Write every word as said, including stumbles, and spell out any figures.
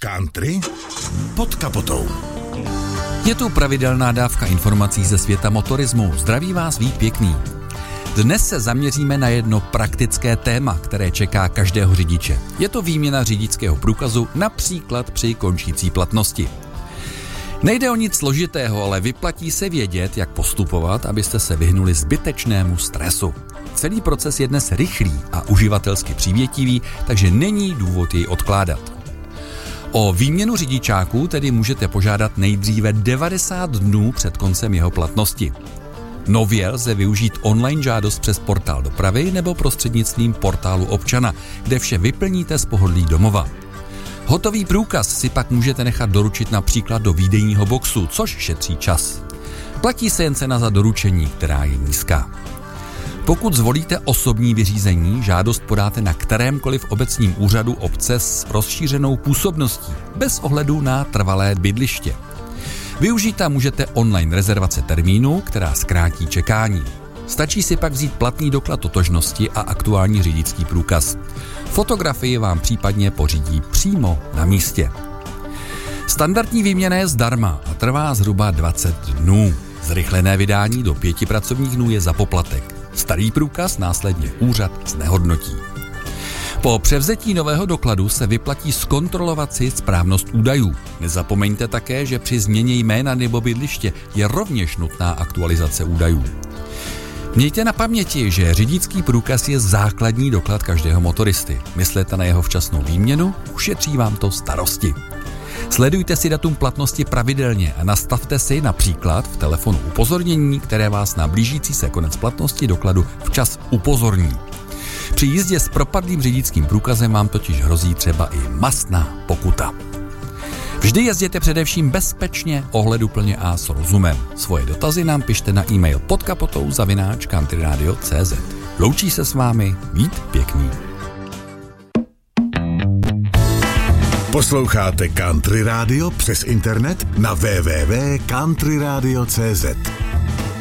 Country pod kapotou. Je tu pravidelná dávka informací ze světa motorismu. Zdraví vás Vít Pěkný. Dnes se zaměříme na jedno praktické téma, které čeká každého řidiče. Je to výměna řidičského průkazu, například při končící platnosti. Nejde o nic složitého, ale vyplatí se vědět, jak postupovat, abyste se vyhnuli zbytečnému stresu. Celý proces je dnes rychlý a uživatelsky přívětivý, takže není důvod jej odkládat. O výměnu řidičáků tedy můžete požádat nejdříve devadesát dnů před koncem jeho platnosti. Nově lze využít online žádost přes portál dopravy nebo prostřednictvím portálu občana, kde vše vyplníte z pohodlí domova. Hotový průkaz si pak můžete nechat doručit například do výdejního boxu, což šetří čas. Platí se jen cena za doručení, která je nízká. Pokud zvolíte osobní vyřízení, žádost podáte na kterémkoliv obecním úřadu obce s rozšířenou působností, bez ohledu na trvalé bydliště. Využít tam můžete online rezervace termínu, která zkrátí čekání. Stačí si pak vzít platný doklad totožnosti a aktuální řidičský průkaz. Fotografii vám případně pořídí přímo na místě. Standardní výměna je zdarma a trvá zhruba dvacet dnů. Zrychlené vydání do pěti pracovních dnů je za poplatek. Starý průkaz následně úřad znehodnotí. Po převzetí nového dokladu se vyplatí zkontrolovat si správnost údajů. Nezapomeňte také, že při změně jména nebo bydliště je rovněž nutná aktualizace údajů. Mějte na paměti, že řidičský průkaz je základní doklad každého motoristy. Myslete na jeho včasnou výměnu, ušetří vám to starosti. Sledujte si datum platnosti pravidelně a nastavte si například v telefonu upozornění, které vás na blížící se konec platnosti dokladu včas upozorní. Při jízdě s propadlým řidičským průkazem vám totiž hrozí třeba i mastná pokuta. Vždy jezděte především bezpečně, ohleduplně a s rozumem. Svoje dotazy nám pište na e-mail podkapotou zavináč countryradio tečka cé zet. Loučí se s vámi Vít Pěkný. Posloucháte Country Radio přes internet na w w w tečka country radio tečka cé zet.